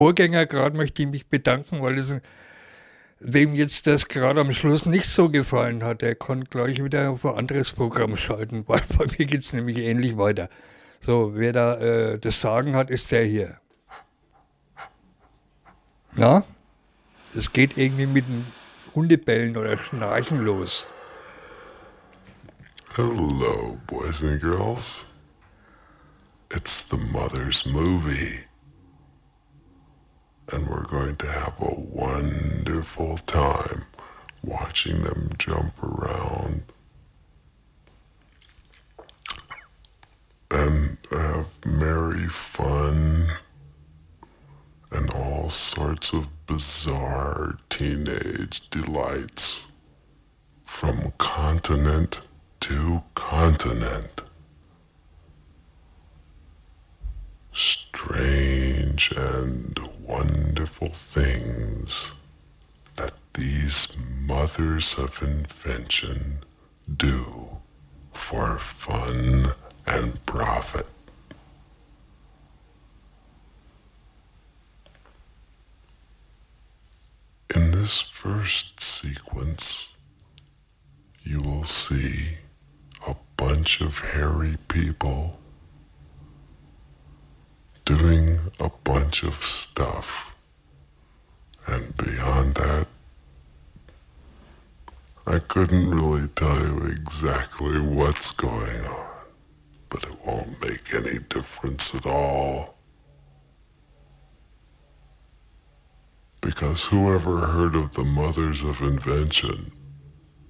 Vorgänger gerade möchte ich mich bedanken, weil es wem jetzt das gerade am Schluss nicht so gefallen hat, der kann gleich wieder auf ein anderes Programm schalten, weil bei mir geht es nämlich ähnlich weiter. So, wer da das Sagen hat, ist der hier. Na? Es geht irgendwie mit dem Hundebellen oder Schnarchen los. Hello, boys and girls. It's the Mother's Movie. And we're going to have a wonderful time watching them jump around and have merry fun and all sorts of bizarre teenage delights from continent to continent. Strange and wonderful things that these mothers of invention do for fun and profit. In this first sequence, you will see a bunch of hairy people doing a bunch of stuff. And beyond that, I couldn't really tell you exactly what's going on, but it won't make any difference at all. Because whoever heard of the mothers of invention